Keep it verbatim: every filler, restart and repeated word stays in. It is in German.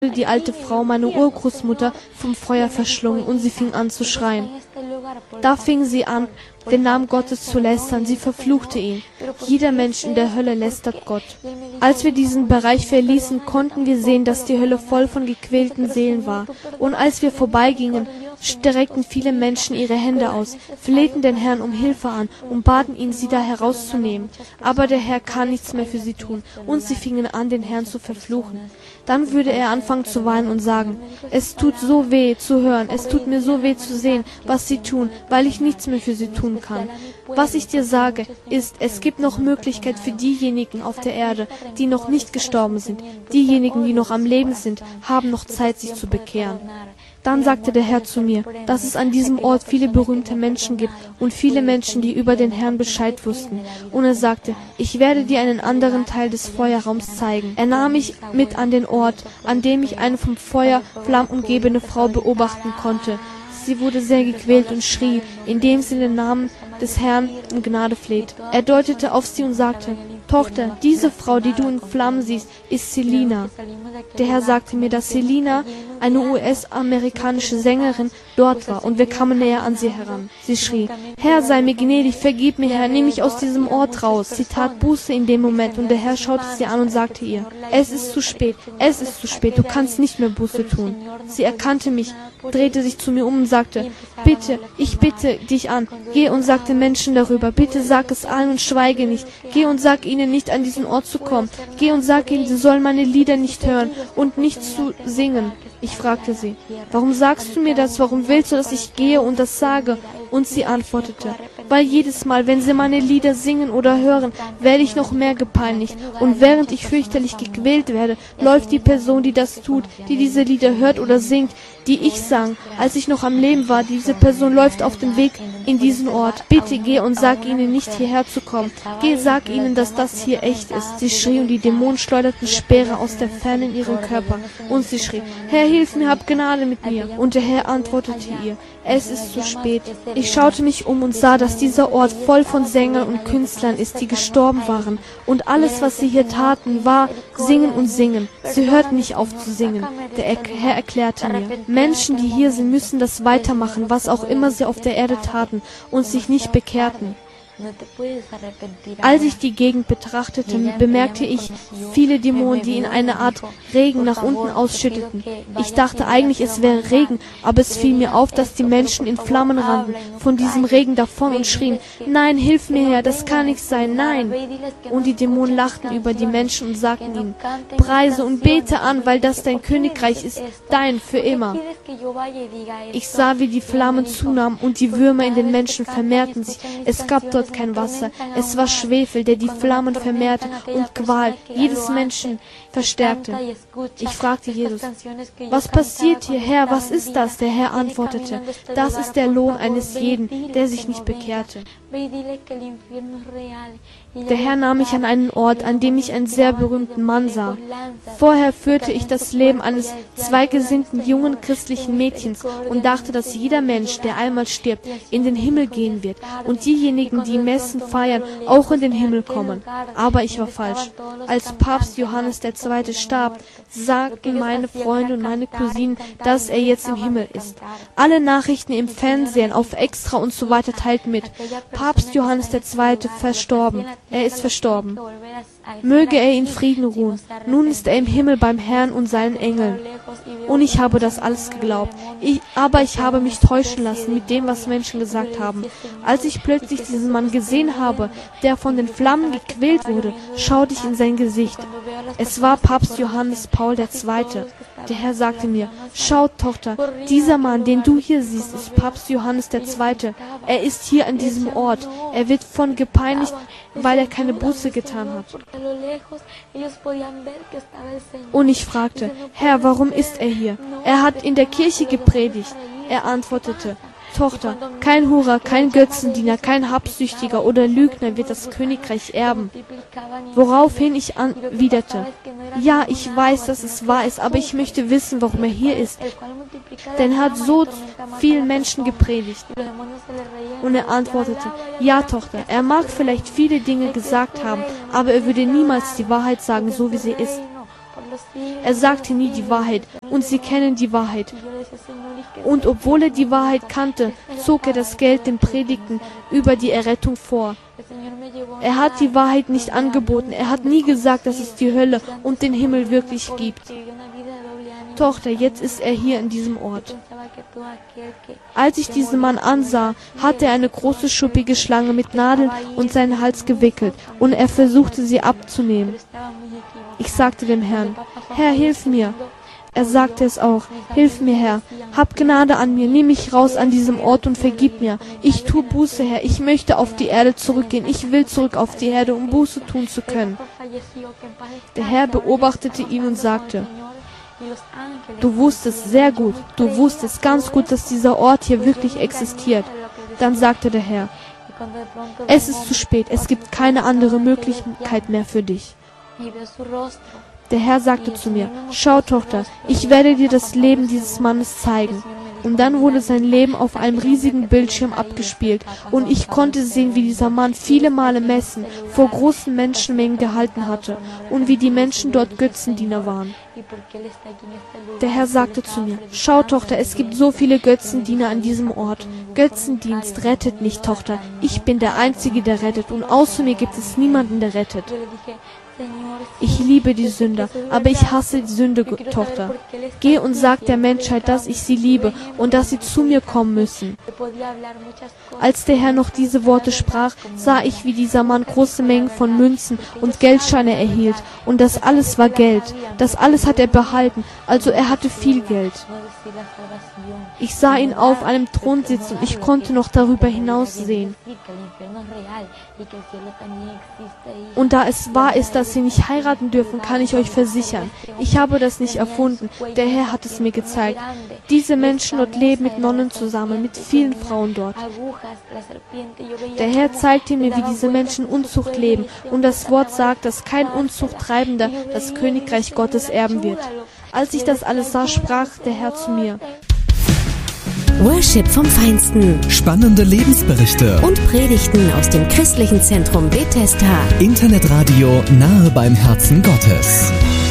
die alte Frau, meine Urgroßmutter, vom Feuer verschlungen und sie fing an zu schreien. Da fing sie an, den Namen Gottes zu lästern, sie verfluchte ihn. Jeder Mensch in der Hölle lästert Gott. Als wir diesen Bereich verließen, konnten wir sehen, dass die Hölle voll von gequälten Seelen war. Und als wir vorbeigingen, streckten viele Menschen ihre Hände aus, flehten den Herrn um Hilfe an und baten ihn, sie da herauszunehmen. Aber der Herr kann nichts mehr für sie tun, und sie fingen an, den Herrn zu verfluchen. Dann würde er anfangen zu weinen und sagen, es tut so weh zu hören, es tut mir so weh zu sehen, was sie tun, weil ich nichts mehr für sie tun kann. Was ich dir sage, ist, es gibt noch Möglichkeit für diejenigen auf der Erde, die noch nicht gestorben sind. Diejenigen, die noch am Leben sind, haben noch Zeit, sich zu bekehren. Dann sagte der Herr zu mir, dass es an diesem Ort viele berühmte Menschen gibt und viele Menschen, die über den Herrn Bescheid wussten. Und er sagte, ich werde dir einen anderen Teil des Feuerraums zeigen. Er nahm mich mit an den Ort, an dem ich eine vom Feuer flammenumgebene Frau beobachten konnte. Sie wurde sehr gequält und schrie, indem sie den Namen des Herrn um Gnade fleht. Er deutete auf sie und sagte, Tochter, diese Frau, die du in Flammen siehst, ist Selina. Der Herr sagte mir, dass Selina, eine U S-amerikanische Sängerin, dort war, und wir kamen näher an sie heran. Sie schrie, Herr, sei mir gnädig, vergib mir, Herr, nimm mich aus diesem Ort raus. Sie tat Buße in dem Moment, und der Herr schaute sie an und sagte ihr, es ist zu spät, es ist zu spät, du kannst nicht mehr Buße tun. Sie erkannte mich, drehte sich zu mir um und sagte, bitte, ich bitte dich an, geh und sag den Menschen darüber, bitte sag es allen und schweige nicht, geh und sag ihnen nicht an diesen Ort zu kommen, geh und sag ihnen, sie sollen meine Lieder nicht hören und nicht zu singen. Ich fragte sie, warum sagst du mir das, warum willst du, dass ich gehe und das sage? Und sie antwortete, weil jedes Mal, wenn sie meine Lieder singen oder hören, werde ich noch mehr gepeinigt. Und während ich fürchterlich gequält werde, läuft die Person, die das tut, die diese Lieder hört oder singt, die ich sang, als ich noch am Leben war, diese Person läuft auf dem Weg in diesen Ort. Bitte geh und sag ihnen nicht hierher zu kommen. Geh, sag ihnen, dass das hier echt ist. Sie schrie und die Dämonen schleuderten Speere aus der Ferne in ihren Körper. Und sie schrie, Herr, hilf mir, hab Gnade mit mir. Und der Herr antwortete ihr, es ist zu spät. Ich schaute mich um und sah, dass dieser Ort voll von Sängern und Künstlern ist, die gestorben waren. Und alles, was sie hier taten, war singen und singen. Sie hörten nicht auf zu singen. Der Herr erklärte mir, Menschen, die hier sind, müssen das weitermachen, was auch immer sie auf der Erde taten und sich nicht bekehrten. Als ich die Gegend betrachtete, bemerkte ich viele Dämonen, die in eine Art Regen nach unten ausschütteten. Ich dachte eigentlich, es wäre Regen, aber es fiel mir auf, dass die Menschen in Flammen rannten, von diesem Regen davon und schrien, nein, hilf mir her, das kann nicht sein, nein. Und die Dämonen lachten über die Menschen und sagten ihnen, preise und bete an, weil das dein Königreich ist, dein für immer. Ich sah, wie die Flammen zunahmen und die Würmer in den Menschen vermehrten sich. Es gab dort kein Wasser. Es war Schwefel, der die Flammen vermehrte und Qual jedes Menschen verstärkte. Ich fragte Jesus, was passiert hier, Herr, was ist das? Der Herr antwortete, das ist der Lohn eines jeden, der sich nicht bekehrte. Der Herr nahm mich an einen Ort, an dem ich einen sehr berühmten Mann sah. Vorher führte ich das Leben eines zweigesinnten jungen christlichen Mädchens und dachte, dass jeder Mensch, der einmal stirbt, in den Himmel gehen wird und diejenigen, die Messen feiern, auch in den Himmel kommen. Aber ich war falsch. Als Papst Johannes der Zweite starb, sagten meine Freunde und meine Cousinen, dass er jetzt im Himmel ist. Alle Nachrichten im Fernsehen, auf Extra und so weiter teilten mit, Papst Johannes der Zweite verstorben. Er ist verstorben. Möge er in Frieden ruhen. Nun ist er im Himmel beim Herrn und seinen Engeln. Und ich habe das alles geglaubt. Ich, aber ich habe mich täuschen lassen mit dem, was Menschen gesagt haben. Als ich plötzlich diesen Mann gesehen habe, der von den Flammen gequält wurde, schaute ich in sein Gesicht. Es war Papst Johannes Paul der Zweite. Der Herr sagte mir, schau, Tochter, dieser Mann, den du hier siehst, ist Papst Johannes der Zweite. Er ist hier an diesem Ort. Er wird von gepeinigt, weil er keine Buße getan hat. Und ich fragte, Herr, warum ist er hier? Er hat in der Kirche gepredigt. Er antwortete, Tochter, kein Hurer, kein Götzendiener, kein Habsüchtiger oder Lügner wird das Königreich erben. Woraufhin ich erwiderte, ja, ich weiß, dass es wahr ist, aber ich möchte wissen, warum er hier ist. Denn er hat so vielen Menschen gepredigt. Und er antwortete, ja, Tochter, er mag vielleicht viele Dinge gesagt haben, aber er würde niemals die Wahrheit sagen, so wie sie ist. Er sagte nie die Wahrheit, und sie kennen die Wahrheit. Und obwohl er die Wahrheit kannte, zog er das Geld den Predigten über die Errettung vor. Er hat die Wahrheit nicht angeboten, er hat nie gesagt, dass es die Hölle und den Himmel wirklich gibt. Tochter, jetzt ist er hier in diesem Ort. Als ich diesen Mann ansah, hatte er eine große schuppige Schlange mit Nadeln um seinen Hals gewickelt, und er versuchte sie abzunehmen. Ich sagte dem Herrn, Herr, hilf mir. Er sagte es auch, hilf mir, Herr, hab Gnade an mir, nimm mich raus an diesem Ort und vergib mir. Ich tue Buße, Herr, ich möchte auf die Erde zurückgehen, ich will zurück auf die Erde, um Buße tun zu können. Der Herr beobachtete ihn und sagte, du wusstest sehr gut, du wusstest ganz gut, dass dieser Ort hier wirklich existiert. Dann sagte der Herr, es ist zu spät, es gibt keine andere Möglichkeit mehr für dich. Der Herr sagte zu mir, schau, Tochter, ich werde dir das Leben dieses Mannes zeigen. Und dann wurde sein Leben auf einem riesigen Bildschirm abgespielt, und ich konnte sehen, wie dieser Mann viele Male Messen vor großen Menschenmengen gehalten hatte und wie die Menschen dort Götzendiener waren. Der Herr sagte zu mir, schau, Tochter, es gibt so viele Götzendiener an diesem Ort. Götzendienst rettet nicht, Tochter. Ich bin der Einzige, der rettet, und außer mir gibt es niemanden, der rettet. Ich liebe die Sünder, aber ich hasse die Sünde, Tochter. Geh und sag der Menschheit, dass ich sie liebe und dass sie zu mir kommen müssen. Als der Herr noch diese Worte sprach, sah ich, wie dieser Mann große Mengen von Münzen und Geldscheine erhielt, und das alles war Geld. Das alles hat er behalten, also er hatte viel Geld. Ich sah ihn auf einem Thron sitzen, und ich konnte noch darüber hinaus sehen. Und da es wahr ist, dass sie nicht heiraten dürfen, kann ich euch versichern, ich habe das nicht erfunden, der Herr hat es mir gezeigt. Diese Menschen dort leben mit Nonnen zusammen, mit vielen Frauen dort. Der Herr zeigte mir, wie diese Menschen Unzucht leben, und das Wort sagt, dass kein Unzuchttreibender das Königreich Gottes erben wird. Als ich das alles sah, sprach der Herr zu mir, Worship vom Feinsten. Spannende Lebensberichte Und Predigten aus dem christlichen Zentrum Bethesda. Internetradio nahe beim Herzen Gottes.